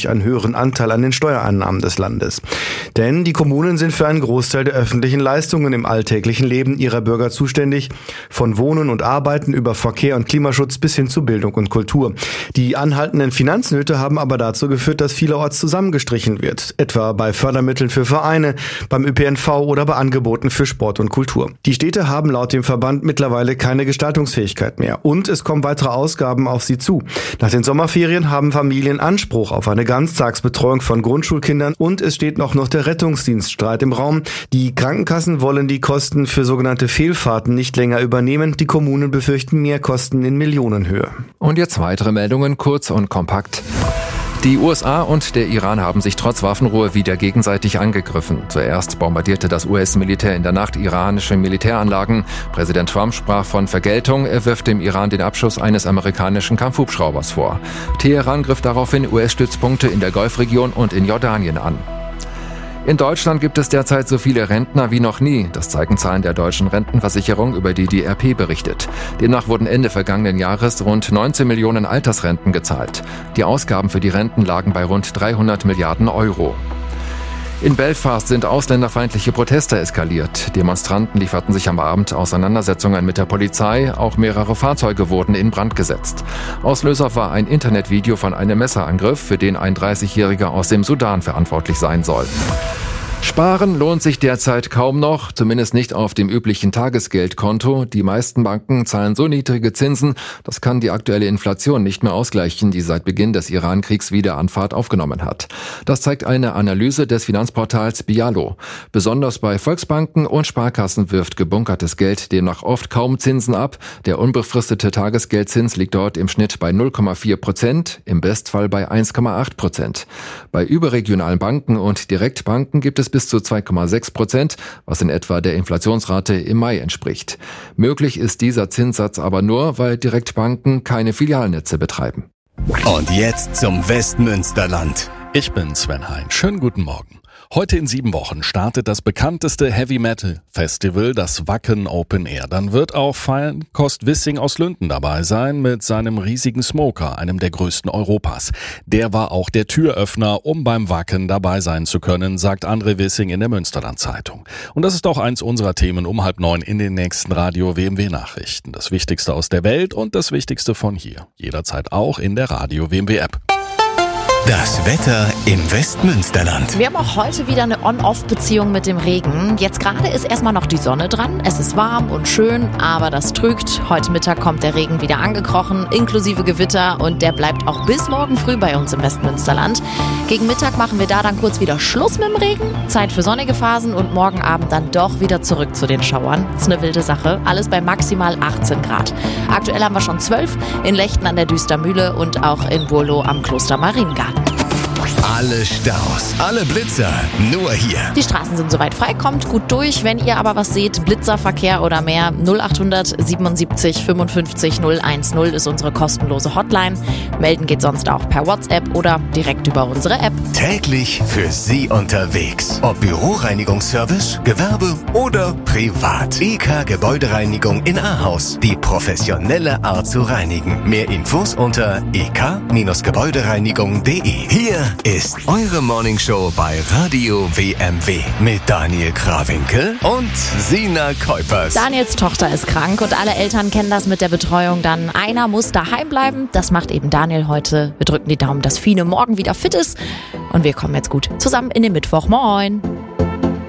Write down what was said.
durch einen höheren Anteil an den Steuereinnahmen des Landes. Denn die Kommunen sind für einen Großteil der öffentlichen Leistungen im alltäglichen Leben ihrer Bürger zuständig, von Wohnen und Arbeiten über Verkehr und Klimaschutz bis hin zu Bildung und Kultur. Die anhaltenden Finanznöte haben aber dazu geführt, dass vielerorts zusammengestrichen wird, etwa bei Fördermitteln für Vereine, beim ÖPNV oder bei Angeboten für Sport und Kultur. Die Städte haben laut dem Verband mittlerweile keine Gestaltungsfähigkeit mehr und es kommen weitere Ausgaben auf sie zu. Nach den Sommerferien haben Familien Anspruch auf eine Ganztagsbetreuung von Grundschulkindern und es steht noch der Rettungsdienststreit im Raum. Die Krankenkassen wollen die Kosten für sogenannte Fehlfahrten nicht länger übernehmen. Die Kommunen befürchten Mehrkosten in Millionenhöhe. Und jetzt weitere Meldungen, kurz und kompakt. Die USA und der Iran haben sich trotz Waffenruhe wieder gegenseitig angegriffen. Zuerst bombardierte das US-Militär in der Nacht iranische Militäranlagen. Präsident Trump sprach von Vergeltung. Er wirft dem Iran den Abschuss eines amerikanischen Kampfhubschraubers vor. Teheran griff daraufhin US-Stützpunkte in der Golfregion und in Jordanien an. In Deutschland gibt es derzeit so viele Rentner wie noch nie. Das zeigen Zahlen der deutschen Rentenversicherung, über die RP berichtet. Demnach wurden Ende vergangenen Jahres rund 19 Millionen Altersrenten gezahlt. Die Ausgaben für die Renten lagen bei rund 300 Milliarden Euro. In Belfast sind ausländerfeindliche Proteste eskaliert. Demonstranten lieferten sich am Abend Auseinandersetzungen mit der Polizei. Auch mehrere Fahrzeuge wurden in Brand gesetzt. Auslöser war ein Internetvideo von einem Messerangriff, für den ein 30-Jähriger aus dem Sudan verantwortlich sein soll. Sparen lohnt sich derzeit kaum noch, zumindest nicht auf dem üblichen Tagesgeldkonto. Die meisten Banken zahlen so niedrige Zinsen, das kann die aktuelle Inflation nicht mehr ausgleichen, die seit Beginn des Iran-Kriegs wieder an Fahrt aufgenommen hat. Das zeigt eine Analyse des Finanzportals Bialo. Besonders bei Volksbanken und Sparkassen wirft gebunkertes Geld demnach oft kaum Zinsen ab. Der unbefristete Tagesgeldzins liegt dort im Schnitt bei 0,4%, im Bestfall bei 1,8%. Bei überregionalen Banken und Direktbanken gibt es bis zu 2,6%, was in etwa der Inflationsrate im Mai entspricht. Möglich ist dieser Zinssatz aber nur, weil Direktbanken keine Filialnetze betreiben. Und jetzt zum Westmünsterland. Ich bin Sven Hein. Schönen guten Morgen. Heute in 7 Wochen startet das bekannteste Heavy-Metal-Festival, das Wacken Open Air. Dann wird auch Feinkost Wissing aus Lünden dabei sein mit seinem riesigen Smoker, einem der größten Europas. Der war auch der Türöffner, um beim Wacken dabei sein zu können, sagt André Wissing in der Münsterland-Zeitung. Und das ist auch eins unserer Themen um 8:30 in den nächsten Radio WMW Nachrichten. Das Wichtigste aus der Welt und das Wichtigste von hier. Jederzeit auch in der Radio WMW App. Das Wetter im Westmünsterland. Wir haben auch heute wieder eine On-Off-Beziehung mit dem Regen. Jetzt gerade ist erstmal noch die Sonne dran. Es ist warm und schön, aber das trügt. Heute Mittag kommt der Regen wieder angekrochen, inklusive Gewitter. Und der bleibt auch bis morgen früh bei uns im Westmünsterland. Gegen Mittag machen wir da dann kurz wieder Schluss mit dem Regen. Zeit für sonnige Phasen und morgen Abend dann doch wieder zurück zu den Schauern. Das ist eine wilde Sache. Alles bei maximal 18 Grad. Aktuell haben wir schon 12 in Lechten an der Düstermühle und auch in Burlo am Kloster Mariengarten. Alle Staus, alle Blitzer, nur hier. Die Straßen sind soweit frei, kommt gut durch. Wenn ihr aber was seht, Blitzerverkehr oder mehr, 0800 77 55 010 ist unsere kostenlose Hotline. Melden geht sonst auch per WhatsApp oder direkt über unsere App. Täglich für Sie unterwegs. Ob Büroreinigungsservice, Gewerbe oder privat. EK Gebäudereinigung in Ahaus. Die professionelle Art zu reinigen. Mehr Infos unter ek-gebäudereinigung.de. Hier ist eure Morningshow bei Radio WMW mit Daniel Krawinkel und Sina Kuipers. Daniels Tochter ist krank und alle Eltern kennen das mit der Betreuung dann. Einer muss daheim bleiben. Das macht eben Daniel heute. Wir drücken die Daumen, dass Fine morgen wieder fit ist. Und wir kommen jetzt gut zusammen in den Mittwoch. Moin!